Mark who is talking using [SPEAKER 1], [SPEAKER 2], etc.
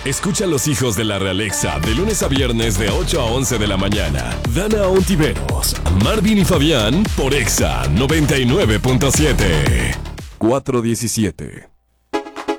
[SPEAKER 1] Escucha a los hijos de la Realexa de lunes a viernes de 8 a 11 de la mañana. Dana Ontiveros, Marvin y Fabián por Exa 99.7. 417.